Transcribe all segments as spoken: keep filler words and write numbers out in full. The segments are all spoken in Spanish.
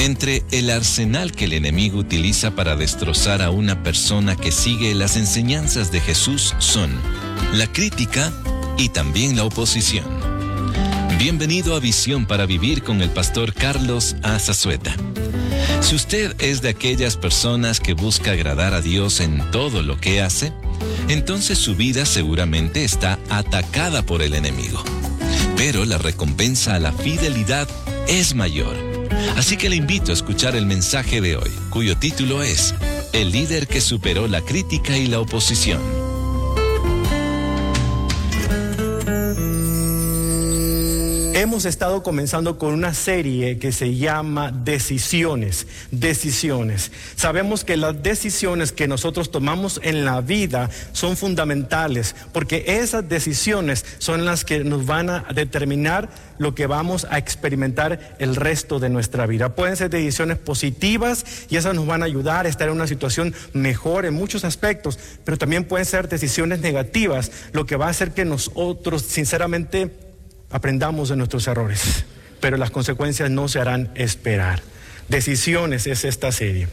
Entre el arsenal que el enemigo utiliza para destrozar a una persona que sigue las enseñanzas de Jesús son la crítica y también la oposición. Bienvenido a Visión para Vivir con el pastor Carlos A. Zazueta. Si usted es de aquellas personas que busca agradar a Dios en todo lo que hace, entonces su vida seguramente está atacada por el enemigo. Pero la recompensa a la fidelidad es mayor. Así que le invito a escuchar el mensaje de hoy, cuyo título es El líder que superó la crítica y la oposición. Hemos estado comenzando con una serie que se llama Decisiones, Decisiones. Sabemos que las decisiones que nosotros tomamos en la vida son fundamentales, porque esas decisiones son las que nos van a determinar lo que vamos a experimentar el resto de nuestra vida. Pueden ser decisiones positivas y esas nos van a ayudar a estar en una situación mejor en muchos aspectos, pero también pueden ser decisiones negativas, lo que va a hacer que nosotros sinceramente aprendamos de nuestros errores, pero las consecuencias no se harán esperar. Decisiones es esta serie.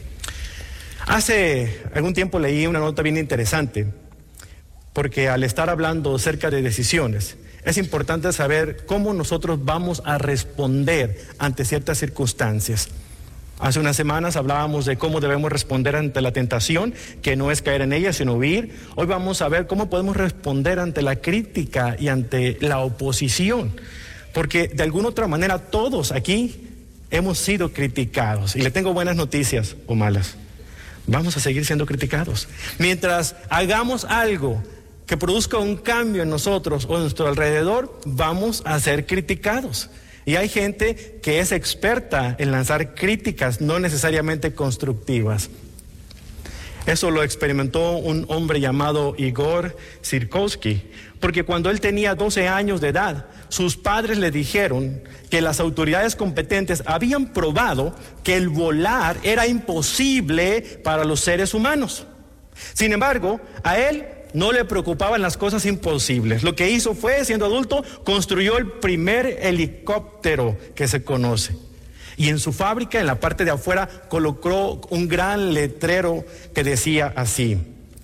Hace algún tiempo leí una nota bien interesante, porque al estar hablando acerca de decisiones, es importante saber cómo nosotros vamos a responder ante ciertas circunstancias. Hace unas semanas hablábamos de cómo debemos responder ante la tentación, que no es caer en ella, sino huir. Hoy vamos a ver cómo podemos responder ante la crítica y ante la oposición, porque de alguna otra manera todos aquí hemos sido criticados. Y le tengo buenas noticias o malas. Vamos a seguir siendo criticados. Mientras hagamos algo que produzca un cambio en nosotros o en nuestro alrededor, vamos a ser criticados. Y hay gente que es experta en lanzar críticas, no necesariamente constructivas. Eso lo experimentó un hombre llamado Igor Sirkovsky, porque cuando él tenía doce años de edad, sus padres le dijeron que las autoridades competentes habían probado que el volar era imposible para los seres humanos. Sin embargo, a él no le preocupaban las cosas imposibles. Lo que hizo fue, siendo adulto, construyó el primer helicóptero que se conoce. Y en su fábrica, en la parte de afuera, colocó un gran letrero que decía así: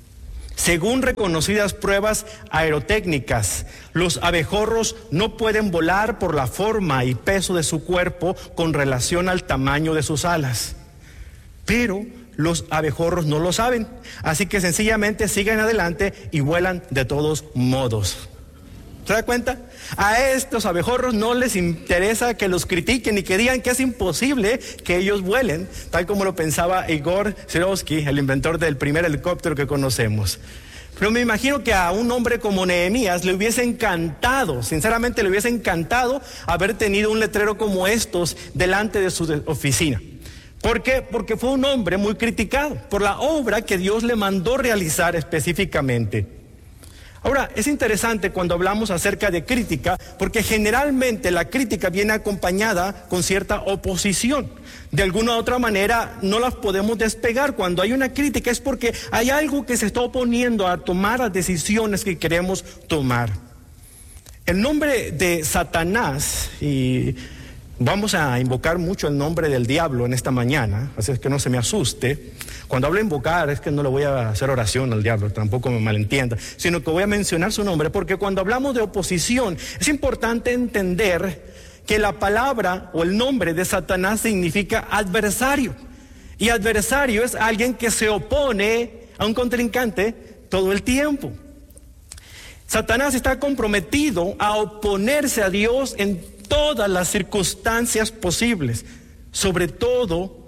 según reconocidas pruebas aerotécnicas, los abejorros no pueden volar por la forma y peso de su cuerpo con relación al tamaño de sus alas. Pero los abejorros no lo saben, así que sencillamente siguen adelante y vuelan de todos modos. ¿Se da cuenta? A estos abejorros no les interesa que los critiquen y que digan que es imposible que ellos vuelen, tal como lo pensaba Igor Sirkovsky, el inventor del primer helicóptero que conocemos. Pero me imagino que a un hombre como Nehemías le hubiese encantado, sinceramente le hubiese encantado haber tenido un letrero como estos delante de su oficina. ¿Por qué? Porque fue un hombre muy criticado por la obra que Dios le mandó realizar específicamente. Ahora, es interesante cuando hablamos acerca de crítica, porque generalmente la crítica viene acompañada con cierta oposición. De alguna u otra manera no las podemos despegar. Cuando hay una crítica es porque hay algo que se está oponiendo a tomar las decisiones que queremos tomar. El nombre de Satanás, y vamos a invocar mucho el nombre del diablo en esta mañana, así es que no se me asuste. Cuando hablo de invocar es que no le voy a hacer oración al diablo, tampoco me malentienda, sino que voy a mencionar su nombre, porque cuando hablamos de oposición es importante entender que la palabra o el nombre de Satanás significa adversario. Y adversario es alguien que se opone a un contrincante todo el tiempo. Satanás está comprometido a oponerse a Dios en todas las circunstancias posibles, sobre todo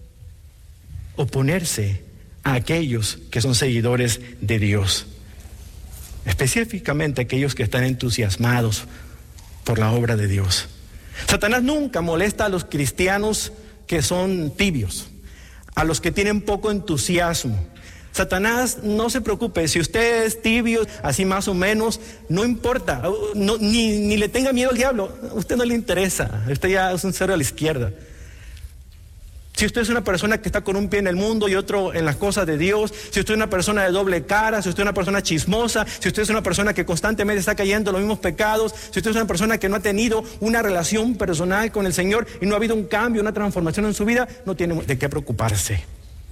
oponerse a aquellos que son seguidores de Dios, específicamente aquellos que están entusiasmados por la obra de Dios. Satanás nunca molesta a los cristianos que son tibios, a los que tienen poco entusiasmo. Satanás, no se preocupe, si usted es tibio, así más o menos, no importa, no, ni, ni le tenga miedo al diablo, a usted no le interesa, usted ya es un cero a la izquierda. si usted es una persona que está con un pie en el mundo y otro en las cosas de Dios, si usted es una persona de doble cara, si usted es una persona chismosa, si usted es una persona que constantemente está cayendo en los mismos pecados, si usted es una persona que no ha tenido una relación personal con el Señor y no ha habido un cambio, una transformación en su vida, no tiene de qué preocuparse.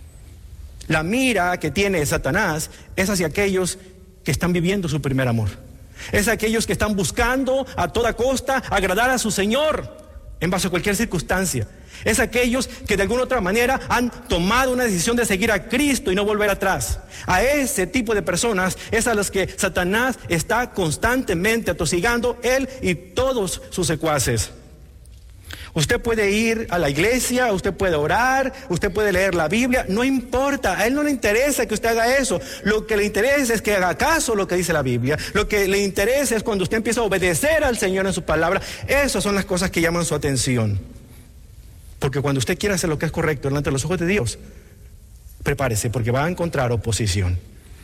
La mira que tiene Satanás es hacia aquellos que están viviendo su primer amor. Es aquellos que están buscando a toda costa agradar a su Señor en base a cualquier circunstancia. Es aquellos que de alguna otra manera han tomado una decisión de seguir a Cristo y no volver atrás. A ese tipo de personas es a los que Satanás está constantemente atosigando, él y todos sus secuaces. Usted puede ir a la iglesia, usted puede orar, usted puede leer la Biblia, no importa, a él no le interesa que usted haga eso. Lo que le interesa es que haga caso a lo que dice la Biblia. Lo que le interesa es cuando usted empieza a obedecer al Señor en su palabra. Esas son las cosas que llaman su atención. Porque cuando usted quiere hacer lo que es correcto delante de los ojos de Dios, prepárese porque va a encontrar oposición.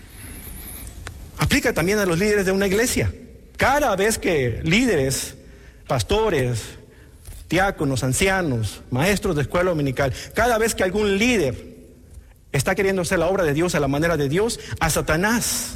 Aplica también a los líderes de una iglesia. Cada vez que líderes, pastores, diáconos, ancianos, maestros de escuela dominical, cada vez que algún líder está queriendo hacer la obra de Dios a la manera de Dios, a Satanás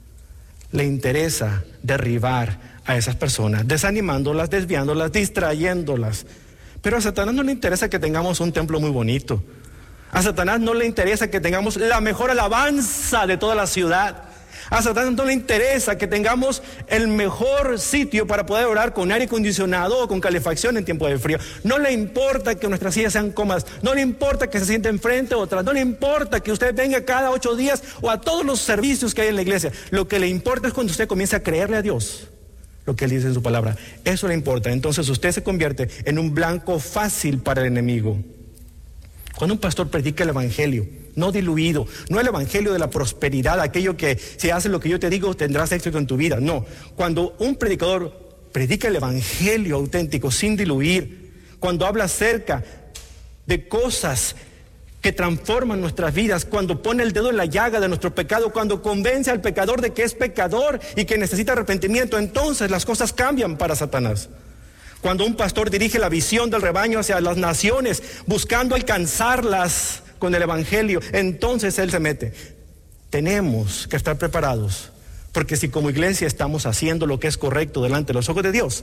le interesa derribar a esas personas, desanimándolas, desviándolas, distrayéndolas. Pero a Satanás no le interesa que tengamos un templo muy bonito. A Satanás no le interesa que tengamos la mejor alabanza de toda la ciudad. A Satanás no le interesa que tengamos el mejor sitio para poder orar con aire acondicionado o con calefacción en tiempo de frío. No le importa que nuestras sillas sean cómodas. No le importa que se siente enfrente o atrás. No le importa que usted venga cada ocho días o a todos los servicios que hay en la iglesia. Lo que le importa es cuando usted comienza a creerle a Dios lo que Él dice en su palabra. Eso le importa. Entonces usted se convierte en un blanco fácil para el enemigo. Cuando un pastor predica el evangelio, no diluido, no el evangelio de la prosperidad, aquello que si haces lo que yo te digo tendrás éxito en tu vida, no. Cuando un predicador predica el evangelio auténtico sin diluir, cuando habla acerca de cosas que transforman nuestras vidas, cuando pone el dedo en la llaga de nuestro pecado, cuando convence al pecador de que es pecador y que necesita arrepentimiento, entonces las cosas cambian para Satanás. Cuando un pastor dirige la visión del rebaño hacia las naciones, buscando alcanzarlas con el evangelio, entonces él se mete. Tenemos que estar preparados, porque si como iglesia estamos haciendo lo que es correcto delante de los ojos de Dios,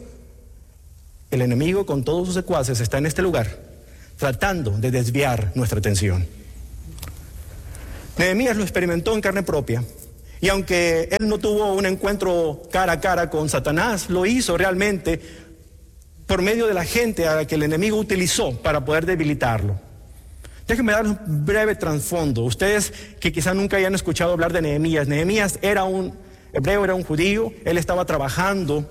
el enemigo con todos sus secuaces está en este lugar, tratando de desviar nuestra atención. Nehemías lo experimentó en carne propia. Y aunque él no tuvo un encuentro cara a cara con Satanás, lo hizo realmente por medio de la gente a la que el enemigo utilizó para poder debilitarlo. Déjenme dar un breve trasfondo. Ustedes que quizá nunca hayan escuchado hablar de Nehemías. Nehemías era un hebreo, era un judío. Él estaba trabajando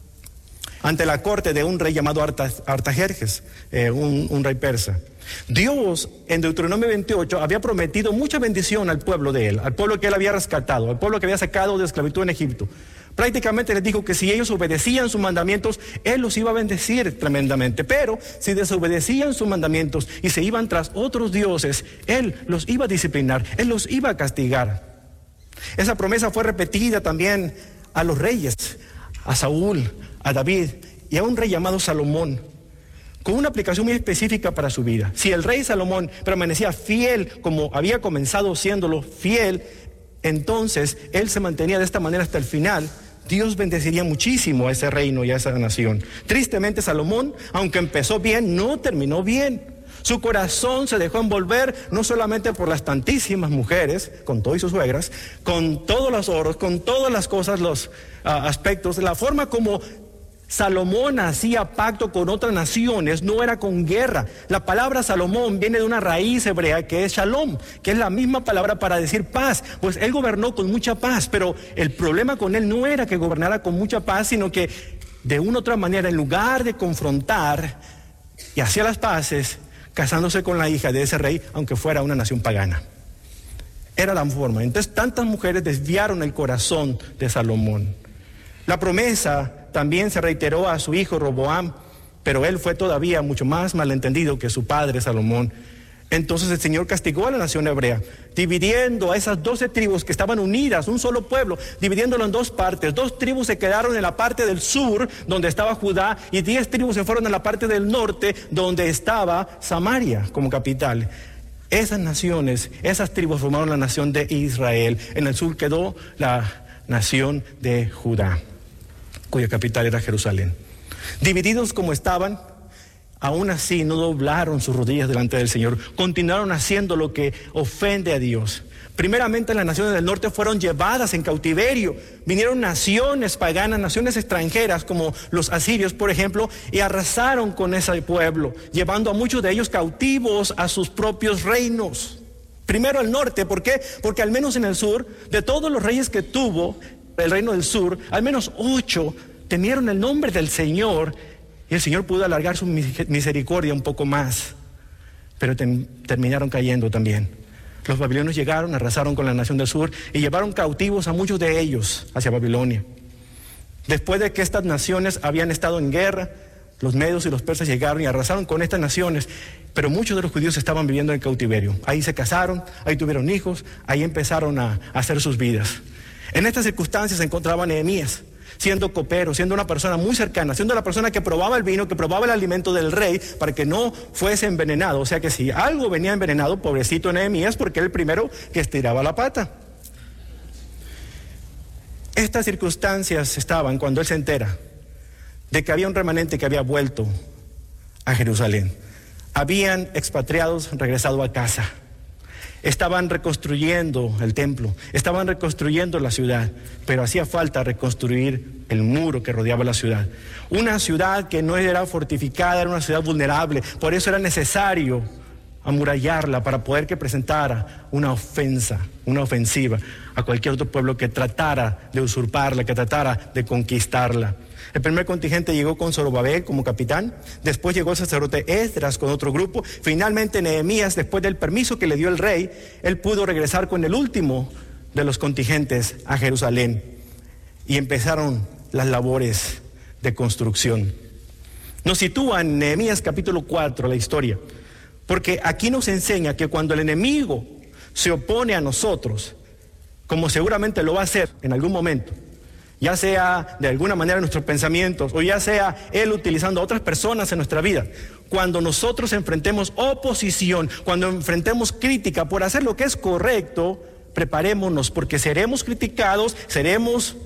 ante la corte de un rey llamado Artajerjes, eh, un, un rey persa. Dios en Deuteronomio veintiocho había prometido mucha bendición al pueblo de él, al pueblo que él había rescatado, al pueblo que había sacado de esclavitud en Egipto. Prácticamente les dijo que si ellos obedecían sus mandamientos, él los iba a bendecir tremendamente. Pero si desobedecían sus mandamientos y se iban tras otros dioses, él los iba a disciplinar, él los iba a castigar. Esa promesa fue repetida también a los reyes, a Saúl, a David y a un rey llamado Salomón, con una aplicación muy específica para su vida. Si el rey Salomón permanecía fiel como había comenzado siéndolo fiel, entonces él se mantenía de esta manera hasta el final. Dios bendeciría muchísimo a ese reino y a esa nación. Tristemente Salomón, aunque empezó bien, no terminó bien. Su corazón se dejó envolver no solamente por las tantísimas mujeres, con todo y sus suegras, con todos los oros, con todas las cosas, los uh, aspectos, la forma como Salomón hacía pacto con otras naciones no era con guerra. La palabra Salomón viene de una raíz hebrea que es shalom, que es la misma palabra para decir paz. Pues él gobernó con mucha paz, pero el problema con él no era que gobernara con mucha paz, sino que de una u otra manera, en lugar de confrontar y hacía las paces, casándose con la hija de ese rey, aunque fuera una nación pagana. Era la forma. Entonces tantas mujeres desviaron el corazón de Salomón. La promesa también se reiteró a su hijo Roboam, pero él fue todavía mucho más malentendido que su padre Salomón. Entonces el Señor castigó a la nación hebrea, dividiendo a esas doce tribus que estaban unidas, un solo pueblo, dividiéndolo en dos partes. Dos tribus se quedaron en la parte del sur, donde estaba Judá, y diez tribus se fueron a la parte del norte, donde estaba Samaria como capital. Esas naciones, esas tribus formaron la nación de Israel. En el sur quedó la nación de Judá, cuya capital era Jerusalén. Divididos como estaban, aún así no doblaron sus rodillas delante del Señor, continuaron haciendo lo que ofende a Dios. Primeramente las naciones del norte fueron llevadas en cautiverio. Vinieron naciones paganas, naciones extranjeras como los asirios, por ejemplo, y arrasaron con ese pueblo, llevando a muchos de ellos cautivos a sus propios reinos. Primero el norte, ¿por qué? Porque al menos en el sur, de todos los reyes que tuvo el reino del sur, al menos ocho temieron el nombre del Señor, y el Señor pudo alargar su misericordia un poco más, pero tem- terminaron cayendo también. Los babilonios llegaron, arrasaron con la nación del sur y llevaron cautivos a muchos de ellos hacia Babilonia. Después de que estas naciones habían estado en guerra, los medos y los persas llegaron y arrasaron con estas naciones, pero muchos de los judíos estaban viviendo en cautiverio. Ahí se casaron, ahí tuvieron hijos, ahí empezaron a, a hacer sus vidas. En estas circunstancias se encontraba Nehemías, siendo copero, siendo una persona muy cercana, siendo la persona que probaba el vino, que probaba el alimento del rey para que no fuese envenenado. O sea que si algo venía envenenado, pobrecito Nehemías, porque era el primero que estiraba la pata. Estas circunstancias estaban cuando él se entera de que había un remanente que había vuelto a Jerusalén. Habían expatriados regresado a casa. Estaban reconstruyendo el templo, estaban reconstruyendo la ciudad, pero hacía falta reconstruir el muro que rodeaba la ciudad. Una ciudad que no era fortificada, era una ciudad vulnerable, por eso era necesario amurallarla para poder que presentara una ofensa, una ofensiva a cualquier otro pueblo que tratara de usurparla, que tratara de conquistarla. El primer contingente llegó con Zorobabel como capitán, después llegó el sacerdote Esdras con otro grupo, finalmente Nehemías, después del permiso que le dio el rey, él pudo regresar con el último de los contingentes a Jerusalén y empezaron las labores de construcción. Nos sitúa en Nehemías capítulo cuatro la historia, porque aquí nos enseña que cuando el enemigo se opone a nosotros, como seguramente lo va a hacer en algún momento, ya sea de alguna manera en nuestros pensamientos o ya sea él utilizando a otras personas en nuestra vida, cuando nosotros enfrentemos oposición, cuando enfrentemos crítica por hacer lo que es correcto, preparémonos porque seremos criticados, seremos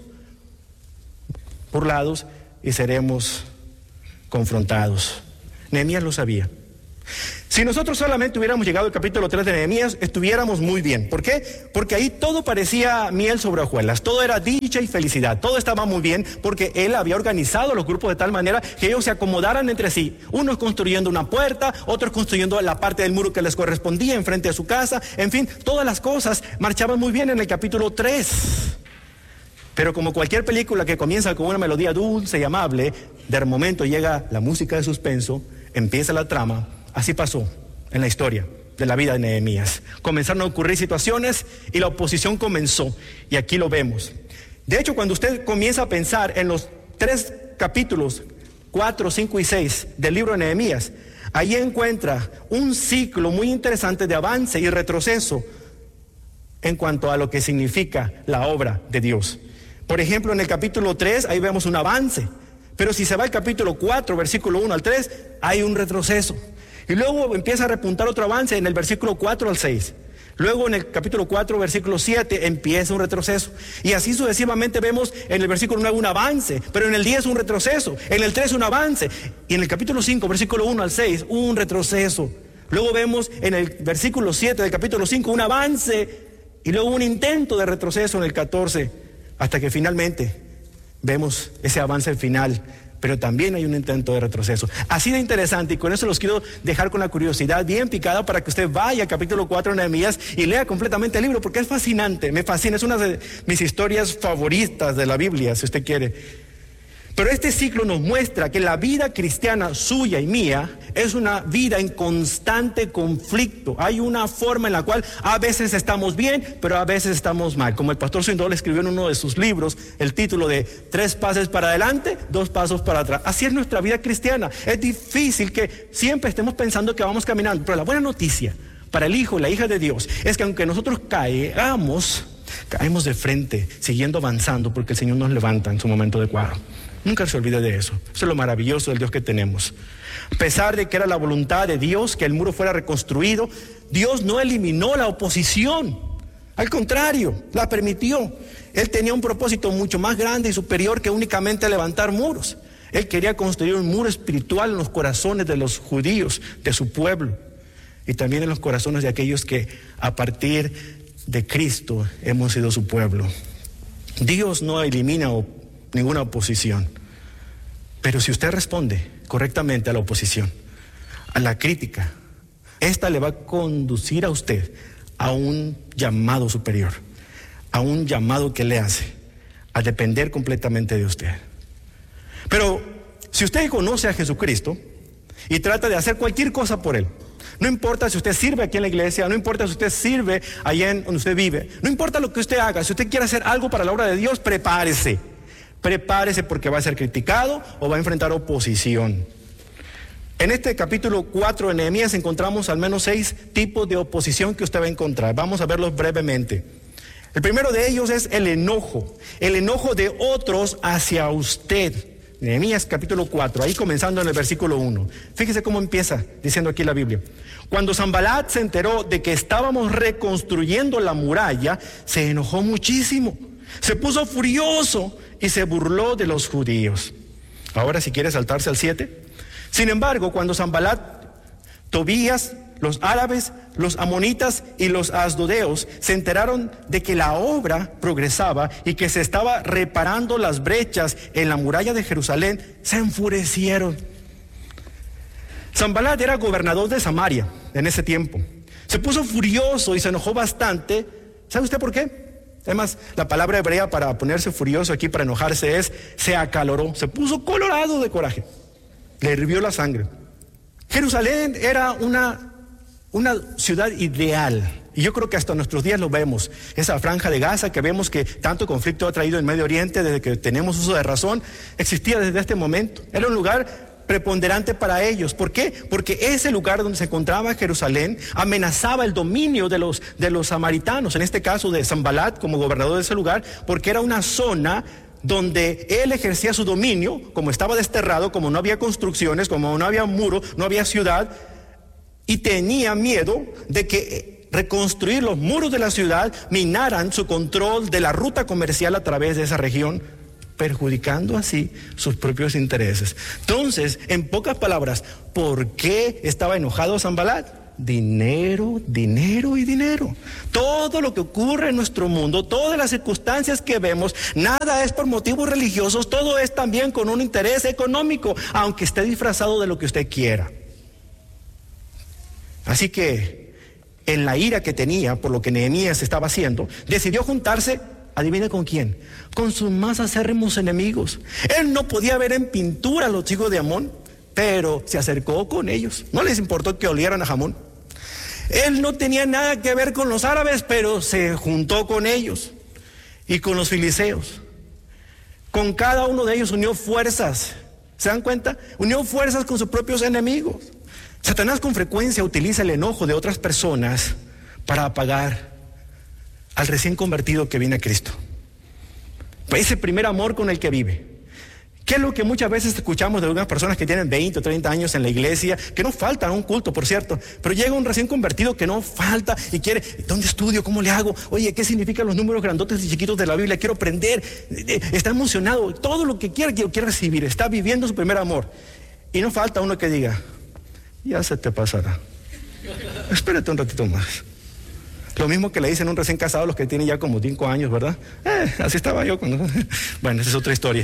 burlados y seremos confrontados. Nehemías lo sabía. Si nosotros solamente hubiéramos llegado al capítulo tres de Nehemías, estuviéramos muy bien. ¿Por qué? Porque ahí todo parecía miel sobre hojuelas, todo era dicha y felicidad, todo estaba muy bien porque él había organizado los grupos de tal manera que ellos se acomodaran entre sí, unos construyendo una puerta, otros construyendo la parte del muro que les correspondía enfrente a su casa, en fin, todas las cosas marchaban muy bien en el capítulo tres. Pero como cualquier película que comienza con una melodía dulce y amable, de momento llega la música de suspenso, empieza la trama. Así pasó en la historia de la vida de Nehemías. Comenzaron a ocurrir situaciones y la oposición comenzó. Y aquí lo vemos. De hecho, cuando usted comienza a pensar en los tres capítulos, cuatro, cinco y seis del libro de Nehemías, ahí encuentra un ciclo muy interesante de avance y retroceso en cuanto a lo que significa la obra de Dios. Por ejemplo, en el capítulo tres, ahí vemos un avance. Pero si se va al capítulo cuatro, versículo uno al tres, hay un retroceso. Y luego empieza a repuntar otro avance en el versículo cuatro al seis. Luego en el capítulo cuatro, versículo siete, empieza un retroceso. Y así sucesivamente vemos en el versículo nueve un avance, pero en el diez un retroceso, en el tres un avance. Y en el capítulo cinco, versículo uno al seis, un retroceso. Luego vemos en el versículo siete del capítulo cinco un avance y luego un intento de retroceso en el catorce, hasta que finalmente vemos ese avance final. Pero también hay un intento de retroceso. Así de interesante, y con eso los quiero dejar con la curiosidad bien picada para que usted vaya al capítulo cuatro de Nehemías y lea completamente el libro, porque es fascinante, me fascina, es una de mis historias favoritas de la Biblia, si usted quiere. Pero este ciclo nos muestra que la vida cristiana suya y mía es una vida en constante conflicto. Hay una forma en la cual a veces estamos bien, pero a veces estamos mal. Como el pastor Swindoll escribió en uno de sus libros, el título de Tres pasos para adelante, dos pasos para atrás. Así es nuestra vida cristiana. Es difícil que siempre estemos pensando que vamos caminando. Pero la buena noticia para el hijo y la hija de Dios es que aunque nosotros caigamos, caemos de frente, siguiendo avanzando, porque el Señor nos levanta en su momento adecuado. Nunca se olvide de eso. Eso es lo maravilloso del Dios que tenemos. A pesar de que era la voluntad de Dios que el muro fuera reconstruido, Dios no eliminó la oposición. Al contrario, la permitió. Él tenía un propósito mucho más grande y superior que únicamente levantar muros. Él quería construir un muro espiritual en los corazones de los judíos, de su pueblo, y también en los corazones de aquellos que a partir de Cristo hemos sido su pueblo. Dios no elimina o ninguna oposición, pero si usted responde correctamente a la oposición, a la crítica, esta le va a conducir a usted a un llamado superior, a un llamado que le hace a depender completamente de usted. Pero si usted conoce a Jesucristo y trata de hacer cualquier cosa por Él, no importa si usted sirve aquí en la iglesia, no importa si usted sirve allá en donde usted vive, no importa lo que usted haga, si usted quiere hacer algo para la obra de Dios, prepárese. Prepárese porque va a ser criticado o va a enfrentar oposición. En este capítulo cuatro de Nehemías encontramos al menos seis tipos de oposición que usted va a encontrar. Vamos a verlos brevemente. El primero de ellos es el enojo, el enojo de otros hacia usted. Nehemías capítulo cuatro, ahí comenzando en el versículo uno. Fíjese cómo empieza diciendo aquí la Biblia. Cuando Sanbalat se enteró de que estábamos reconstruyendo la muralla, se enojó muchísimo, se puso furioso y se burló de los judíos. Ahora si quiere saltarse al siete. Sin embargo, cuando Sanbalat, Tobías, los árabes, los amonitas y los asdodeos se enteraron de que la obra progresaba y que se estaba reparando las brechas en la muralla de Jerusalén, se enfurecieron. Sanbalat era gobernador de Samaria en ese tiempo. Se puso furioso y se enojó bastante. ¿Sabe usted por qué? Además, la palabra hebrea para ponerse furioso aquí, para enojarse, es se acaloró, se puso colorado de coraje, le hirvió la sangre. Jerusalén era una, una ciudad ideal, y yo creo que hasta nuestros días lo vemos. Esa franja de Gaza que vemos que tanto conflicto ha traído en Medio Oriente desde que tenemos uso de razón, existía desde este momento. Era un lugar preponderante para ellos. ¿Por qué? Porque ese lugar donde se encontraba Jerusalén amenazaba el dominio de los, de los samaritanos, en este caso de Sanbalat como gobernador de ese lugar, porque era una zona donde él ejercía su dominio, como estaba desterrado, como no había construcciones, como no había muro, no había ciudad, y tenía miedo de que reconstruir los muros de la ciudad minaran su control de la ruta comercial a través de esa región, perjudicando así sus propios intereses. Entonces, en pocas palabras, ¿por qué estaba enojado Sanbalat? Dinero, dinero y dinero. Todo lo que ocurre en nuestro mundo, todas las circunstancias que vemos, nada es por motivos religiosos, todo es también con un interés económico, aunque esté disfrazado de lo que usted quiera. Así que, en la ira que tenía por lo que Nehemías estaba haciendo, decidió juntarse. ¿Adivine con quién? Con sus más acérrimos enemigos. Él no podía ver en pintura a los hijos de Amón, pero se acercó con ellos. No les importó que olieran a jamón. Él no tenía nada que ver con los árabes, pero se juntó con ellos y con los filisteos. Con cada uno de ellos unió fuerzas. ¿Se dan cuenta? Unió fuerzas con sus propios enemigos. Satanás con frecuencia utiliza el enojo de otras personas para apagar al recién convertido que viene a Cristo. Ese primer amor con el que vive. ¿Qué es lo que muchas veces escuchamos de algunas personas que tienen veinte o treinta años en la iglesia, que no faltan a un culto, por cierto, pero llega un recién convertido que no falta y quiere, ¿dónde estudio? ¿Cómo le hago? Oye, ¿qué significan los números grandotes y chiquitos de la Biblia? Quiero aprender. Está emocionado, todo lo que quiere, quiere recibir, está viviendo su primer amor. Y no falta uno que diga, ya se te pasará, espérate un ratito más. Lo mismo que le dicen a un recién casado a los que tienen ya como cinco años, ¿verdad? Eh, así estaba yo cuando... Bueno, esa es otra historia.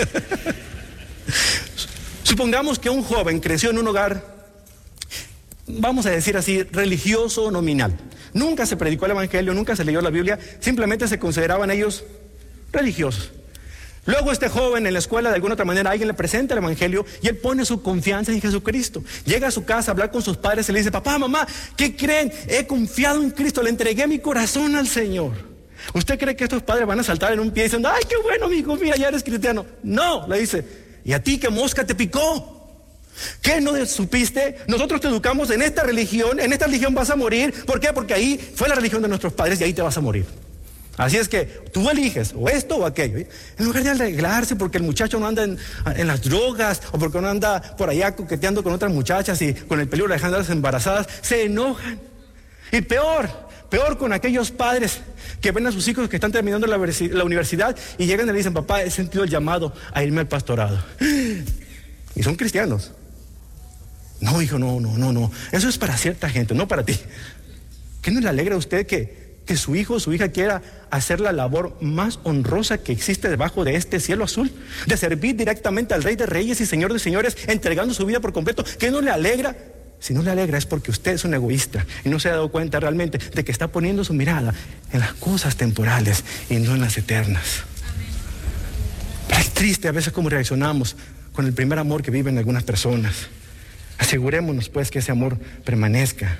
Supongamos que un joven creció en un hogar, vamos a decir así, religioso nominal. Nunca se predicó el evangelio, nunca se leyó la Biblia, simplemente se consideraban ellos religiosos. Luego este joven en la escuela de alguna otra manera alguien le presenta el evangelio y él pone su confianza en Jesucristo. Llega a su casa a hablar con sus padres y le dice: papá, mamá, ¿qué creen? He confiado en Cristo, le entregué mi corazón al Señor. ¿Usted cree que estos padres van a saltar en un pie diciendo: ay, qué bueno, amigo, mira, ya eres cristiano? No, le dice: ¿y a ti qué mosca te picó? ¿Qué no supiste? Nosotros te educamos en esta religión, en esta religión vas a morir. ¿Por qué? Porque ahí fue la religión de nuestros padres y ahí te vas a morir. Así es que tú eliges o esto o aquello. En lugar de arreglarse porque el muchacho no anda en, en las drogas, o porque no anda por allá coqueteando con otras muchachas y con el peligro de dejarlas embarazadas, se enojan. Y peor, peor con aquellos padres que ven a sus hijos que están terminando la, la universidad y llegan y le dicen: papá, he sentido el llamado a irme al pastorado. Y son cristianos. No, hijo, no, no, no, no. Eso es para cierta gente, no para ti. ¿Qué no le alegra a usted que que su hijo o su hija quiera hacer la labor más honrosa que existe debajo de este cielo azul, de servir directamente al Rey de Reyes y Señor de Señores, entregando su vida por completo? ¿Qué no le alegra? Si no le alegra es porque usted es un egoísta y no se ha dado cuenta realmente de que está poniendo su mirada en las cosas temporales y no en las eternas. Pero es triste a veces cómo reaccionamos con el primer amor que viven algunas personas. Asegurémonos pues que ese amor permanezca.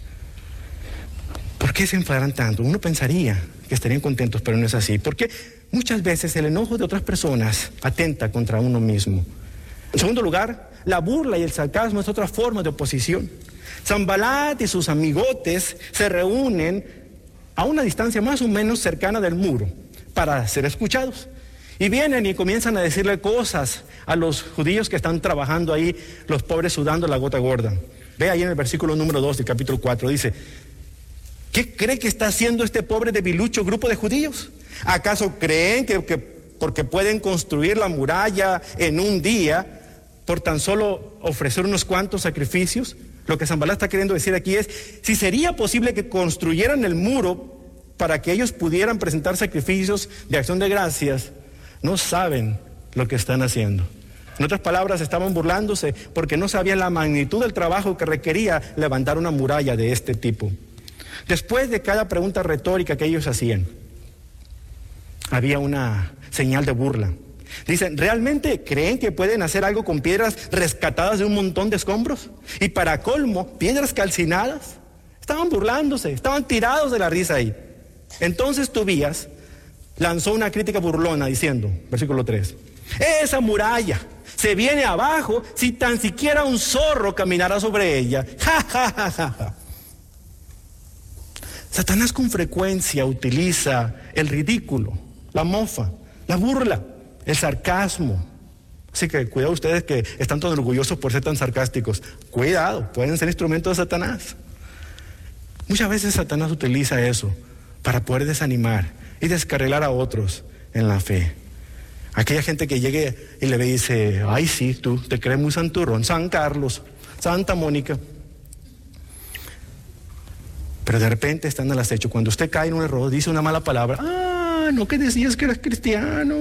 ¿Por qué se enfadarán tanto? Uno pensaría que estarían contentos, pero no es así. Porque muchas veces el enojo de otras personas atenta contra uno mismo. En segundo lugar, la burla y el sarcasmo es otra forma de oposición. Sanbalat y sus amigotes se reúnen a una distancia más o menos cercana del muro para ser escuchados. Y vienen y comienzan a decirle cosas a los judíos que están trabajando ahí, los pobres sudando la gota gorda. Ve ahí en el versículo número dos del capítulo cuatro, dice: ¿qué cree que está haciendo este pobre debilucho grupo de judíos? ¿Acaso creen que, que porque pueden construir la muralla en un día por tan solo ofrecer unos cuantos sacrificios? Lo que Sanbalat está queriendo decir aquí es: si sería posible que construyeran el muro para que ellos pudieran presentar sacrificios de acción de gracias, no saben lo que están haciendo. En otras palabras, estaban burlándose porque no sabían la magnitud del trabajo que requería levantar una muralla de este tipo. Después de cada pregunta retórica que ellos hacían, había una señal de burla. Dicen: ¿realmente creen que pueden hacer algo con piedras rescatadas de un montón de escombros? Y para colmo, piedras calcinadas. Estaban burlándose, estaban tirados de la risa ahí. Entonces Tobías lanzó una crítica burlona diciendo, versículo tres: esa muralla se viene abajo si tan siquiera un zorro caminara sobre ella. Ja, ja, ja, ja, ja. Satanás con frecuencia utiliza el ridículo, la mofa, la burla, el sarcasmo. Así que cuidado ustedes que están tan orgullosos por ser tan sarcásticos. Cuidado, pueden ser instrumentos de Satanás. Muchas veces Satanás utiliza eso para poder desanimar y descarrilar a otros en la fe. Aquella gente que llegue y le dice: ay, sí, tú te crees muy santurrón, San Carlos, Santa Mónica. Pero de repente están al acecho. Cuando usted cae en un error, dice una mala palabra: ah, no, que decías que eras cristiano.